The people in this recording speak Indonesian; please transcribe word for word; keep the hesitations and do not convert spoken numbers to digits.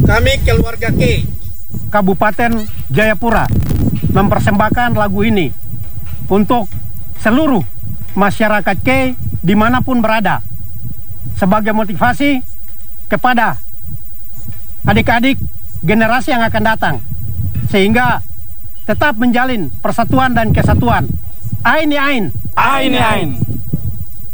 Kami keluarga K Kabupaten Jayapura mempersembahkan lagu ini untuk seluruh masyarakat K dimanapun berada, sebagai motivasi kepada adik-adik generasi yang akan datang, sehingga tetap menjalin persatuan dan kesatuan. Ain ya ain. Ain ya ain.